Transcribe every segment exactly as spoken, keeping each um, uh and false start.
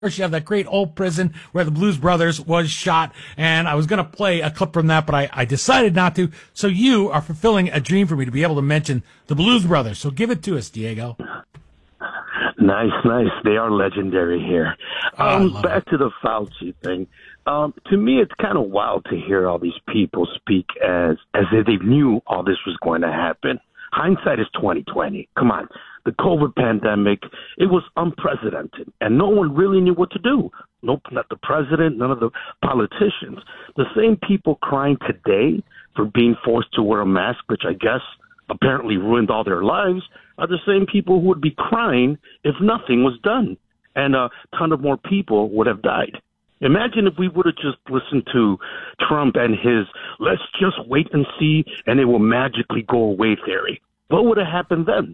course, you have that great old prison where the Blues Brothers was shot, and I was going to play a clip from that, but I, I decided not to. So you are fulfilling a dream for me to be able to mention the Blues Brothers. So give it to us, Diego. Nice, nice. They are legendary here. Oh, Um, back to the Fauci thing. Um, to me, it's kind of wild to hear all these people speak as as if they knew all this was going to happen. Hindsight is twenty twenty. Come on. The COVID pandemic, it was unprecedented, and no one really knew what to do. Nope, not the president, none of the politicians. The same people crying today for being forced to wear a mask, which I guess apparently ruined all their lives, are the same people who would be crying if nothing was done, and a ton of more people would have died. Imagine if we would have just listened to Trump and his let's just wait and see and it will magically go away theory. What would have happened then?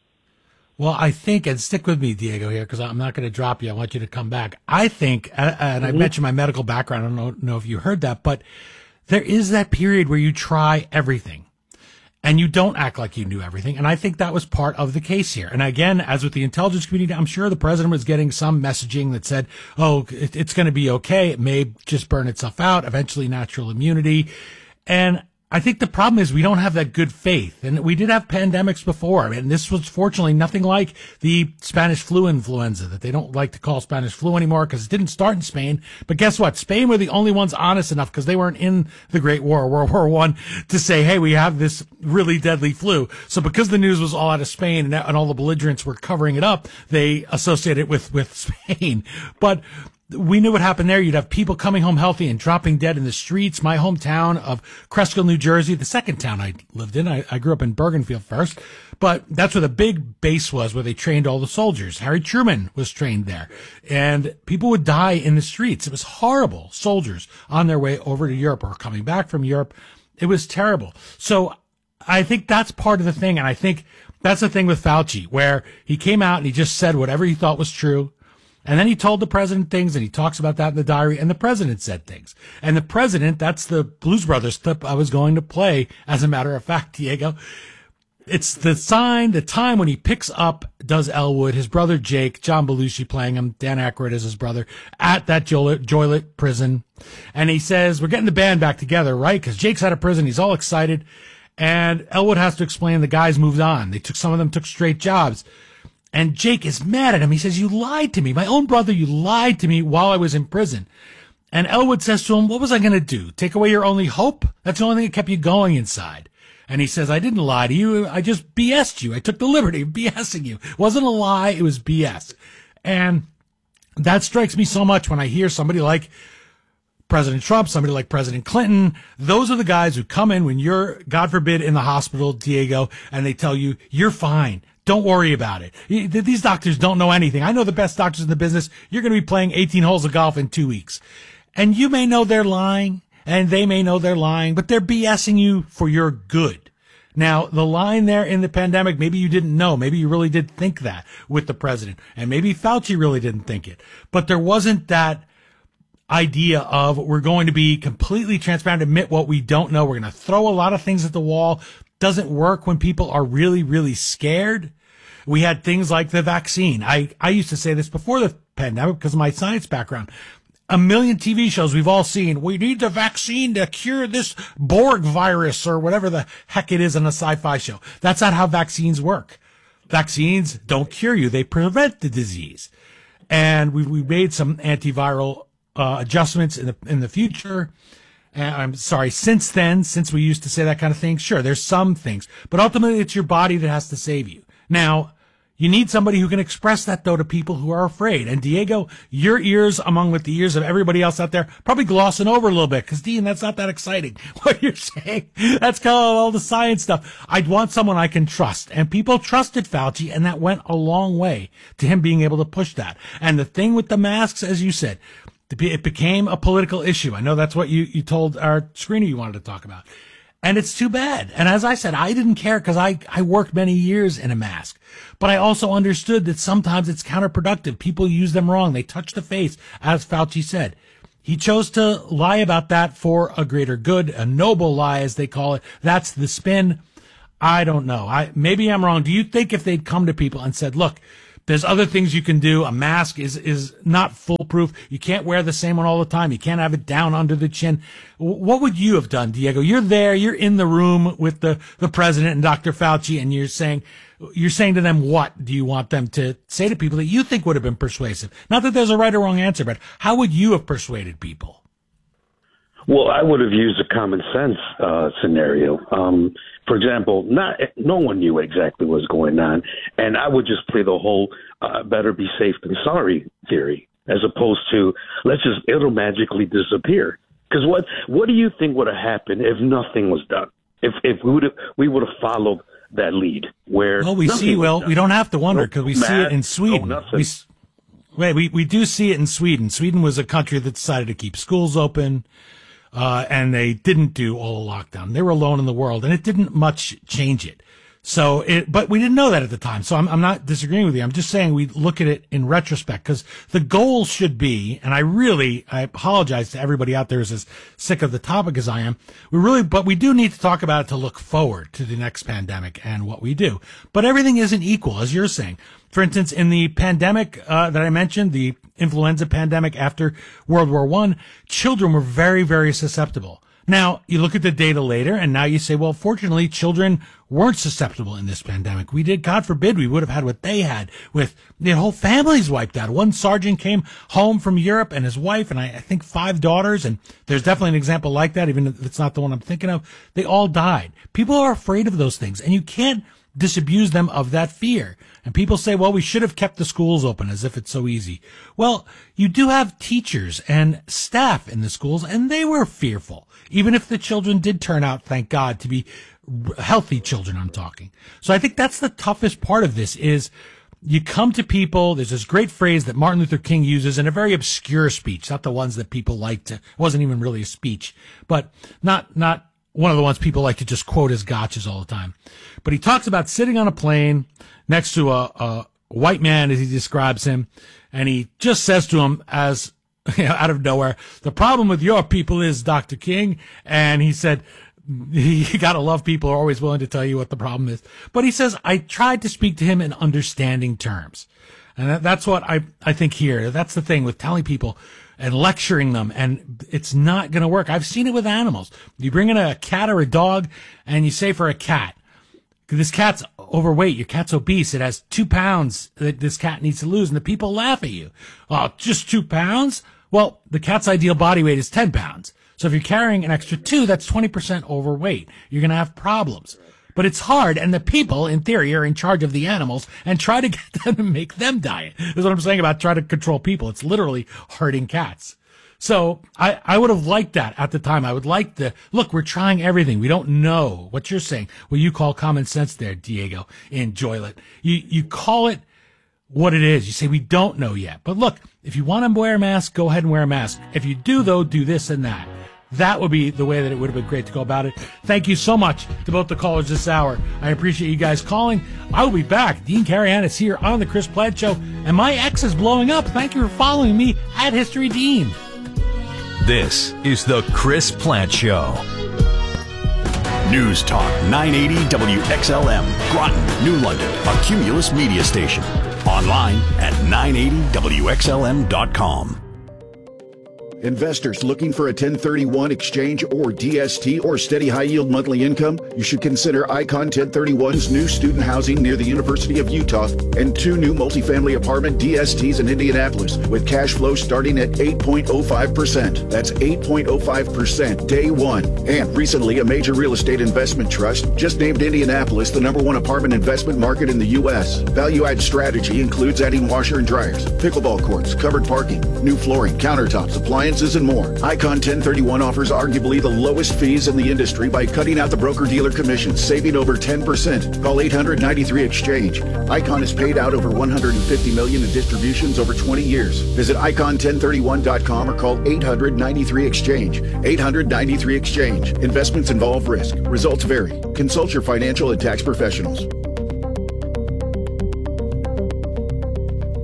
Well, I think, and stick with me, Diego, here, because I'm not going to drop you. I want you to come back. I think, and I Mm-hmm. mentioned my medical background. I don't know, know if you heard that, but there is that period where you try everything and you don't act like you knew everything. And I think that was part of the case here. And again, as with the intelligence community, I'm sure the president was getting some messaging that said, oh, it, it's going to be okay. It may just burn itself out, eventually natural immunity. And I think the problem is we don't have that good faith. And we did have pandemics before. I mean, this was fortunately nothing like the Spanish flu influenza that they don't like to call Spanish flu anymore because it didn't start in Spain. But guess what? Spain were the only ones honest enough because they weren't in the Great War, World War One, to say, hey, we have this really deadly flu. So because the news was all out of Spain and, and all the belligerents were covering it up, they associated it with, with Spain. But we knew what happened there. You'd have people coming home healthy and dropping dead in the streets. My hometown of Cresskill, New Jersey, the second town I lived in. I, I grew up in Bergenfield first, but that's where the big base was, where they trained all the soldiers. Harry Truman was trained there, and people would die in the streets. It was horrible. Soldiers on their way over to Europe or coming back from Europe. It was terrible. So I think that's part of the thing, and I think that's the thing with Fauci, where he came out and he just said whatever he thought was true. And then he told the president things, and he talks about that in the diary, and the president said things. And the president, that's the Blues Brothers clip I was going to play, as a matter of fact, Diego. It's the sign, the time when he picks up, does Elwood, his brother Jake, John Belushi playing him, Dan Aykroyd as his brother, at that Joylet, Joylet prison. And he says, we're getting the band back together, right? Because Jake's out of prison, he's all excited. And Elwood has to explain the guys moved on. They took, some of them took straight jobs. And Jake is mad at him. He says, you lied to me. My own brother, you lied to me while I was in prison. And Elwood says to him, what was I going to do? Take away your only hope? That's the only thing that kept you going inside. And he says, I didn't lie to you. I just B S'd you. I took the liberty of BSing you. It wasn't a lie. It was B S. And that strikes me so much when I hear somebody like President Trump, somebody like President Clinton. Those are the guys who come in when you're, God forbid, in the hospital, Diego, and they tell you, you're fine. Don't worry about it. These doctors don't know anything. I know the best doctors in the business. You're going to be playing eighteen holes of golf in two weeks. And you may know they're lying, and they may know they're lying, but they're BSing you for your good. Now, the line there in the pandemic, maybe you didn't know. Maybe you really did think that with the president. And maybe Fauci really didn't think it. But there wasn't that idea of we're going to be completely transparent, admit what we don't know. We're going to throw a lot of things at the wall. Doesn't work when people are really, really scared. We had things like the vaccine. I, I used to say this before the pandemic because of my science background. A million T V shows we've all seen. We need the vaccine to cure this Borg virus or whatever the heck it is in a sci-fi show. That's not how vaccines work. Vaccines don't cure you. They prevent the disease. And we we made some antiviral uh, adjustments in the in the future. And I'm sorry, since then, since we used to say that kind of thing, sure, there's some things. But ultimately, it's your body that has to save you. Now, you need somebody who can express that, though, to people who are afraid. And, Diego, your ears, among with the ears of everybody else out there, probably glossing over a little bit. Because, Dean, that's not that exciting, what you're saying. That's kind of all the science stuff. I'd want someone I can trust. And people trusted Fauci, and that went a long way to him being able to push that. And the thing with the masks, as you said, it became a political issue. I know that's what you, you told our screener you wanted to talk about. And it's too bad. And as I said, I didn't care because I, I worked many years in a mask. But I also understood that sometimes it's counterproductive. People use them wrong. They touch the face, as Fauci said. He chose to lie about that for a greater good, a noble lie, as they call it. That's the spin. I don't know. I maybe I'm wrong. Do you think if they'd come to people and said, look, There's other things you can do. A mask is, is not foolproof. You can't wear the same one all the time. You can't have it down under the chin. What would you have done, Diego? You're there. You're in the room with the, the president and Doctor Fauci, and you're saying, you're saying to them, what do you want them to say to people that you think would have been persuasive? Not that there's a right or wrong answer, but how would you have persuaded people? Well, I would have used a common sense uh, scenario. Um, for example, not no one knew exactly what was going on, and I would just play the whole uh, better be safe than sorry theory, as opposed to let's just it'll magically disappear. Because what what do you think would have happened if nothing was done? If if we would have we would have followed that lead where well we see well we don't have to wonder because we see it in Sweden. No, we, wait, we we do see it in Sweden. Sweden was a country that decided to keep schools open. Uh, and they didn't do all the lockdown. They were alone in the world, and it didn't much change it. So it, but we didn't know that at the time. So I'm, I'm not disagreeing with you. I'm just saying we look at it in retrospect because the goal should be, and I really, I apologize to everybody out there who's as sick of the topic as I am. We really, but we do need to talk about it to look forward to the next pandemic and what we do. But everything isn't equal, as you're saying. For instance, in the pandemic uh, that I mentioned, the influenza pandemic after World War One, children were very, very susceptible. Now, you look at the data later, and now you say, well, fortunately, children weren't susceptible in this pandemic. We did, God forbid, we would have had what they had with the whole families wiped out. One sergeant came home from Europe and his wife, and I, I think five daughters, and there's definitely an example like that, even if it's not the one I'm thinking of. They all died. People are afraid of those things, and you can't disabuse them of that fear. And people say, well, we should have kept the schools open as if it's so easy. Well, you do have teachers and staff in the schools, and they were fearful, even if the children did turn out, thank God, to be healthy children, I'm talking. So I think that's the toughest part of this is you come to people, there's this great phrase that Martin Luther King uses in a very obscure speech, not the ones that people like to, it wasn't even really a speech, but not, not, one of the ones people like to just quote as gotchas all the time. But he talks about sitting on a plane next to a, a white man, as he describes him, and he just says to him as, you know, out of nowhere, the problem with your people is Doctor King. And he said, you gotta love people who are always willing to tell you what the problem is. But he says, I tried to speak to him in understanding terms. And that, that's what I, I think here. That's the thing with telling people and lecturing them, and it's not going to work. I've seen it with animals. You bring in a cat or a dog, and you say for a cat, this cat's overweight, your cat's obese, it has two pounds that this cat needs to lose, and the people laugh at you. Oh, just two pounds? Well, the cat's ideal body weight is ten pounds. So if you're carrying an extra two, that's twenty percent overweight. You're going to have problems. But it's hard, and the people, in theory, are in charge of the animals and try to get them to make them diet. That's what I'm saying about trying to control people. It's literally hurting cats. So I, I would have liked that at the time. I would like the, look, we're trying everything. We don't know what you're saying. What you call common sense there, Diego, enjoy it. You, you call it what it is. You say, we don't know yet. But look, if you want to wear a mask, go ahead and wear a mask. If you do, though, do this and that. That would be the way that it would have been great to go about it. Thank you so much to both the callers this hour. I appreciate you guys calling. I will be back. Dean Carahan is here on the Chris Plante Show, and my X is blowing up. Thank you for following me at History Dean. This is the Chris Plante Show. News Talk nine eighty W X L M, Groton, New London, a Cumulus media station. Online at nine eighty W X L M dot com. Investors looking for a ten thirty-one exchange or D S T or steady high-yield monthly income? You should consider Icon ten thirty-one's new student housing near the University of Utah and two new multifamily apartment D S Ts in Indianapolis with cash flow starting at eight point oh five percent. That's eight point oh five percent day one. And recently, a major real estate investment trust just named Indianapolis the number one apartment investment market in the U S. Value-add strategy includes adding washer and dryers, pickleball courts, covered parking, new flooring, countertops, appliances, and more. Icon ten thirty-one offers arguably the lowest fees in the industry by cutting out the broker-dealer commissions, saving over ten percent. Call eight hundred ninety-three exchange. Icon has paid out over one hundred fifty million dollars in distributions over twenty years. Visit icon ten thirty-one dot com or call eight hundred ninety-three exchange. eight hundred ninety-three exchange. Investments involve risk. Results vary. Consult your financial and tax professionals.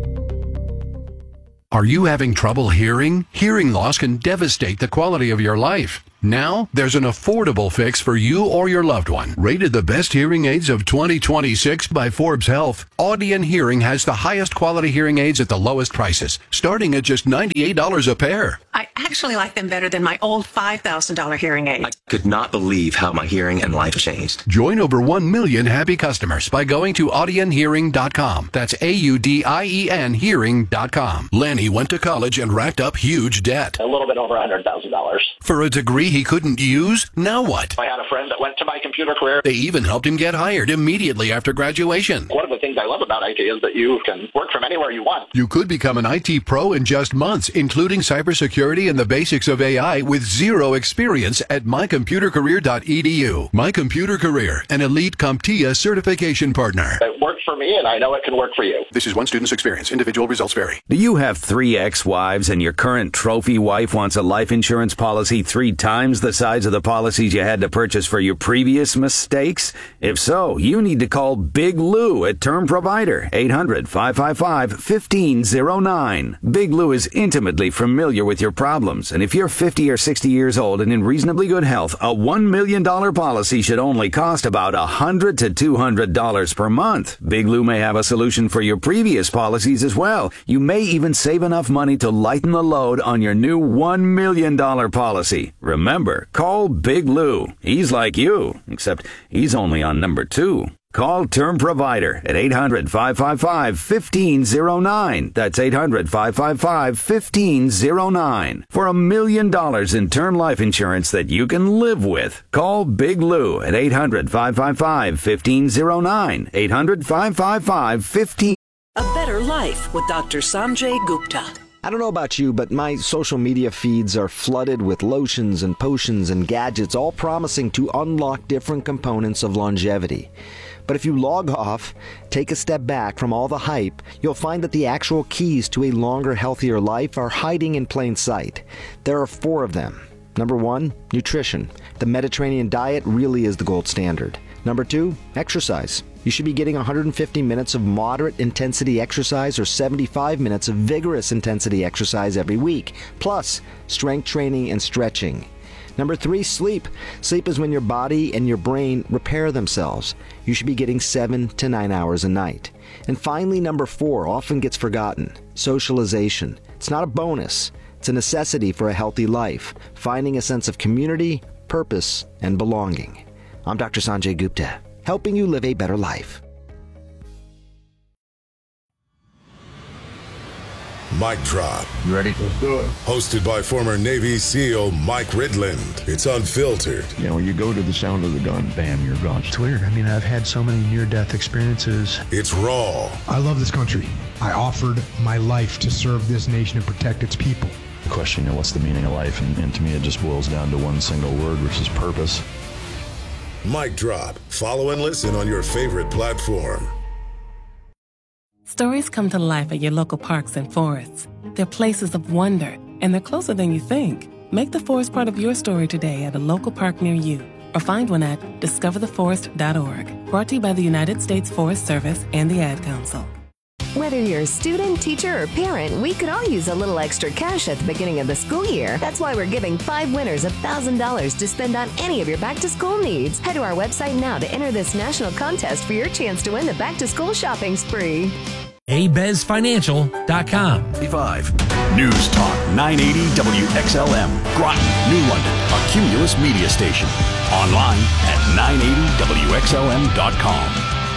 Are you having trouble hearing? Hearing loss can devastate the quality of your life. Now, there's an affordable fix for you or your loved one. Rated the best hearing aids of twenty twenty-six by Forbes Health, Audion Hearing has the highest quality hearing aids at the lowest prices, starting at just ninety-eight dollars a pair. I actually like them better than my old five thousand dollars hearing aid. I could not believe how my hearing and life changed. Join over one million happy customers by going to audion hearing dot com. That's A U D I E N hearing dot com. Lanny went to college and racked up huge debt. A little bit over one hundred thousand dollars. For a degree he couldn't use? Now what? I had a friend that went to my computer career. They even helped him get hired immediately after graduation. One of the things I love about I T is that you can work from anywhere you want. You could become an I T pro in just months, including cybersecurity and the basics of A I with zero experience at my computer career dot e d u. My Computer Career, an elite CompTIA certification partner. It worked for me, and I know it can work for you. This is one student's experience. Individual results vary. Do you have three ex-wives and your current trophy wife wants a life insurance policy three times the size of the policies you had to purchase for your previous mistakes? If so, you need to call Big Lou at Term Provider, eight hundred, five five five, one five zero nine. Big Lou is intimately familiar with your problems, and if you're fifty or sixty years old and in reasonably good health, a one million dollars policy should only cost about one hundred to two hundred dollars per month. Big Lou may have a solution for your previous policies as well. You may even save enough money to lighten the load on your new one million dollars policy. Remember, call Big Lou. He's like you, except he's only on number two. Call Term Provider at eight hundred, five five five, one five zero nine. That's eight hundred, five five five, one five zero nine. For a million dollars in term life insurance that you can live with. Call Big Lou at eight hundred, five five five, one five zero nine. eight hundred, five five five, one five. A Better Life with Doctor Sanjay Gupta. I don't know about you, but my social media feeds are flooded with lotions and potions and gadgets, all promising to unlock different components of longevity. But if you log off, take a step back from all the hype, you'll find that the actual keys to a longer, healthier life are hiding in plain sight. There are four of them. Number one, nutrition. The Mediterranean diet really is the gold standard. Number two, exercise. You should be getting one hundred fifty minutes of moderate intensity exercise or seventy-five minutes of vigorous intensity exercise every week, plus strength training and stretching. Number three, sleep. Sleep is when your body and your brain repair themselves. You should be getting seven to nine hours a night. And finally, number four often gets forgotten, socialization. It's not a bonus. It's a necessity for a healthy life, finding a sense of community, purpose, and belonging. I'm Doctor Sanjay Gupta, helping you live a better life. Mic Drop. You ready? Let's do it. Hosted by former Navy SEAL Mike Ridland. It's unfiltered. You know, when you go to the sound of the gun, bam, you're gone. It's weird. I mean, I've had so many near-death experiences. It's raw. I love this country. I offered my life to serve this nation and protect its people. The question, you know, what's the meaning of life? And, and to me, it just boils down to one single word, which is purpose. Mic Drop. Follow and listen on your favorite platform. Stories come to life at your local parks and forests. They're places of wonder, and they're closer than you think. Make the forest part of your story today at a local park near you, or find one at discover the forest dot org. Brought to you by the United States Forest Service and the Ad Council. Whether you're a student, teacher, or parent, we could all use a little extra cash at the beginning of the school year. That's why we're giving five winners one thousand dollars to spend on any of your back-to-school needs. Head to our website now to enter this national contest for your chance to win the back-to-school shopping spree. a bez financial dot com. five News Talk nine eighty W X L M, Groton, New London, a Cumulus media station. Online at nine eighty W X L M dot com.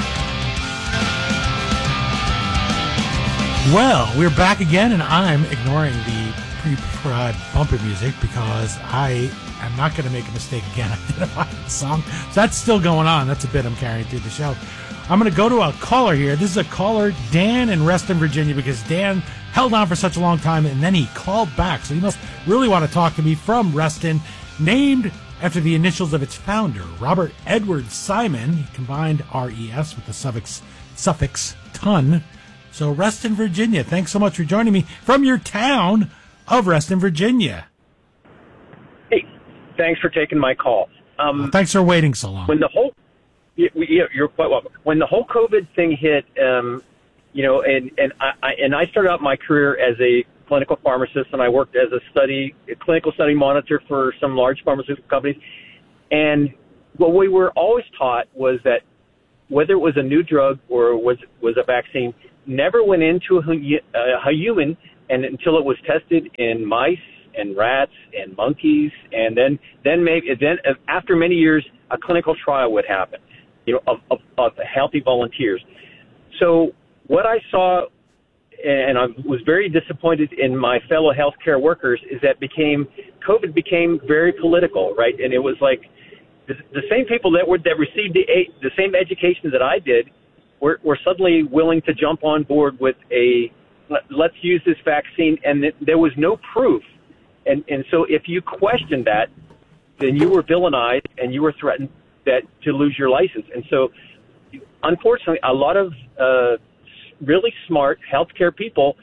Well, we're back again, and I'm ignoring the pre-prod bumper music because I am not going to make a mistake again. I identified the song. So that's still going on. That's a bit I'm carrying through the show. I'm going to go to a caller here. This is a caller, Dan in Reston, Virginia, because Dan held on for such a long time, and then he called back. So he must really want to talk to me from Reston, named after the initials of its founder, Robert Edward Simon. He combined R E S with the suffix, suffix ton. So Reston, Virginia, thanks so much for joining me from your town of Reston, Virginia. Hey, thanks for taking my call. Um, well, thanks for waiting so long. When the whole, yeah, you're quite welcome. When the whole COVID thing hit, um, you know, and and I and I started out my career as a clinical pharmacist, and I worked as a study, a clinical study monitor for some large pharmaceutical companies. And what we were always taught was that whether it was a new drug or was was a vaccine, never went into a, a human and until it was tested in mice and rats and monkeys, and then then maybe then after many years a clinical trial would happen, you know, of, of, of healthy volunteers. So what I saw, and I was very disappointed in my fellow healthcare workers, is that became COVID became very political, right? And it was like the, the same people that were that received the the same education that I did were, were suddenly willing to jump on board with a let's use this vaccine, and th- there was no proof. And and so if you questioned that, then you were villainized and you were threatened that to lose your license. And so, unfortunately, a lot of uh, really smart healthcare people,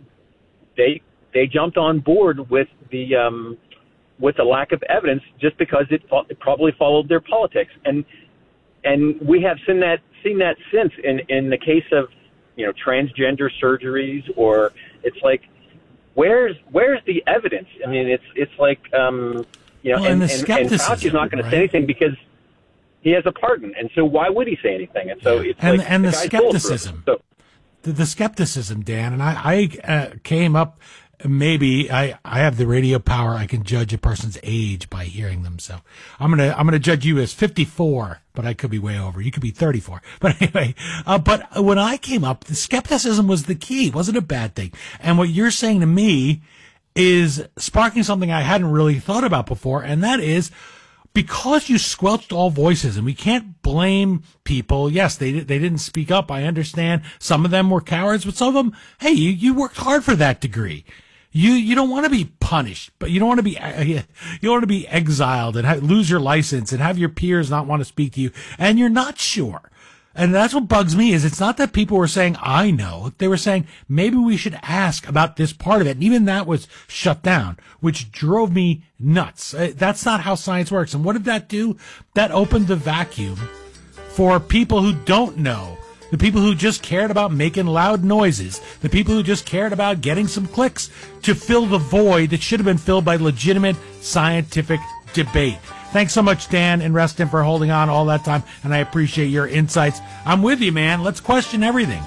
they they jumped on board with the um, with the lack of evidence just because it, it probably followed their politics. And and we have seen that seen that since in in the case of, you know, transgender surgeries, or it's like, where's where's the evidence? I mean, it's it's like, um, you know, well, and, and, and, and Fauci's not going right? to say anything because he has a pardon, and so why would he say anything? And so it's and like and the, the skepticism, so, the, the skepticism, Dan, and I, I uh, came up. Maybe I, I have the radio power. I can judge a person's age by hearing them. So I'm gonna I'm gonna judge you as fifty-four, but I could be way over. You could be thirty-four. But anyway, uh, but when I came up, the skepticism was the key. It wasn't a bad thing. And what you're saying to me is sparking something I hadn't really thought about before, and that is, because you squelched all voices, and we can't blame people. Yes, they they didn't speak up. I understand some of them were cowards, but some of them, hey, you, you worked hard for that degree. You you don't want to be punished, but you don't want to be you don't want to be exiled and have, lose your license and have your peers not want to speak to you, and you're not sure. And that's what bugs me, is it's not that people were saying, I know. They were saying, maybe we should ask about this part of it. And even that was shut down, which drove me nuts. Uh, That's not how science works. And what did that do? That opened the vacuum for people who don't know, the people who just cared about making loud noises, the people who just cared about getting some clicks, to fill the void that should have been filled by legitimate scientific debate. Thanks so much, Dan and Reston, for holding on all that time, and I appreciate your insights. I'm with you, man. Let's question everything.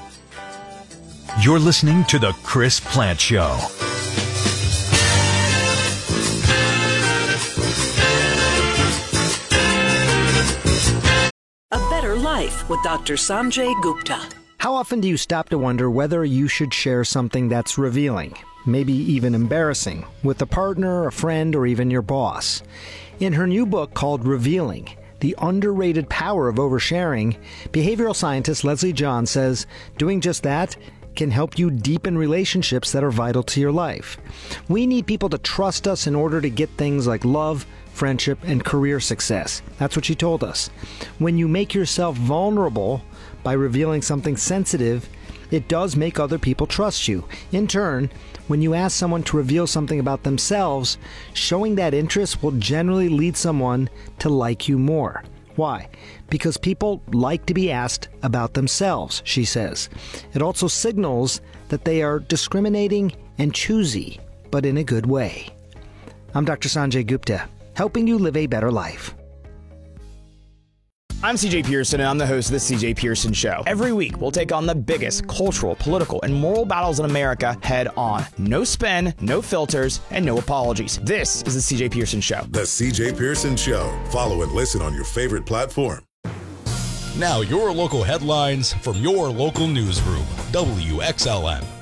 You're listening to The Chris Plante Show. A Better Life with Doctor Sanjay Gupta. How often do you stop to wonder whether you should share something that's revealing, maybe even embarrassing, with a partner, a friend, or even your boss? In her new book called Revealing, The Underrated Power of Oversharing, behavioral scientist Leslie John says doing just that can help you deepen relationships that are vital to your life. We need people to trust us in order to get things like love, friendship, and career success. That's what she told us. When you make yourself vulnerable by revealing something sensitive, it does make other people trust you. In turn, when you ask someone to reveal something about themselves, showing that interest will generally lead someone to like you more. Why? Because people like to be asked about themselves, she says. It also signals that they are discriminating and choosy, but in a good way. I'm Doctor Sanjay Gupta, helping you live a better life. I'm C J Pearson, and I'm the host of The C J Pearson Show. Every week, we'll take on the biggest cultural, political, and moral battles in America head on. No spin, no filters, and no apologies. This is The C J Pearson Show. The C J Pearson Show. Follow and listen on your favorite platform. Now, your local headlines from your local newsroom. W X L M.